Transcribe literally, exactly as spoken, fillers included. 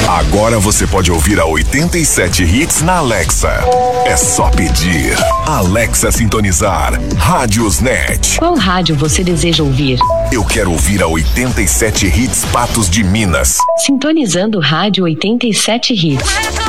Agora você pode ouvir a oitenta e sete Hits na Alexa. É só pedir. Alexa sintonizar Rádios Net. Qual rádio você deseja ouvir? Eu quero ouvir a oitenta e sete Hits Patos de Minas. Sintonizando Rádio oitenta e sete Hits.